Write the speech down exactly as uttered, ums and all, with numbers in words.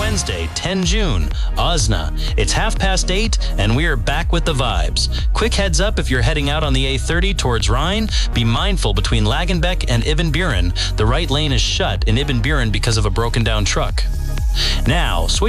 Wednesday, the tenth of June, Osna. It's half past eight, and we are back with the vibes. Quick heads up if you're heading out on the A thirty towards Rhine, be mindful between Lagenbeck and Ibn Buren. The right lane is shut in Ibn Buren because of a broken down truck. Now, switch